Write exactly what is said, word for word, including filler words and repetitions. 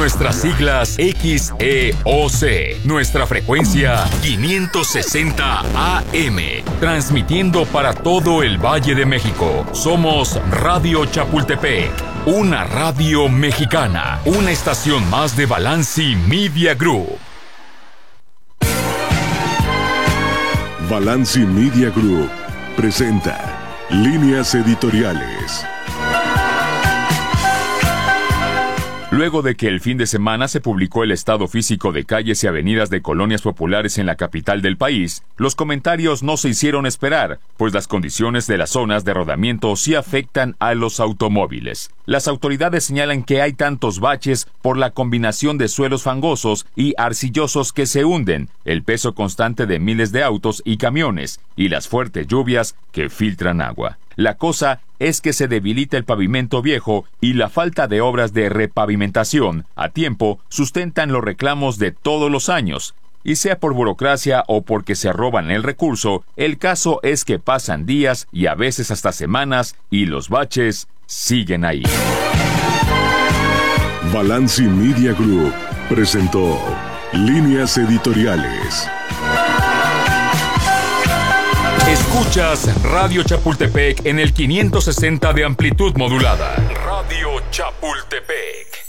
Nuestras siglas X E O C. Nuestra frecuencia quinientos sesenta A M. Transmitiendo para todo el Valle de México. Somos Radio Chapultepec. Una radio mexicana. Una estación más de Balanci Media Group. Balanci Media Group presenta Líneas Editoriales. Luego de que el fin de semana se publicó el estado físico de calles y avenidas de colonias populares en la capital del país, los comentarios no se hicieron esperar, pues las condiciones de las zonas de rodamiento sí afectan a los automóviles. Las autoridades señalan que hay tantos baches por la combinación de suelos fangosos y arcillosos que se hunden, el peso constante de miles de autos y camiones, y las fuertes lluvias que filtran agua. La cosa es que se debilita el pavimento viejo y la falta de obras de repavimentación a tiempo sustentan los reclamos de todos los años. Y sea por burocracia o porque se roban el recurso, el caso es que pasan días y a veces hasta semanas y los baches siguen ahí. Balanci Media Group presentó Líneas Editoriales. Escuchas Radio Chapultepec en el quinientos sesenta de amplitud modulada. Radio Chapultepec.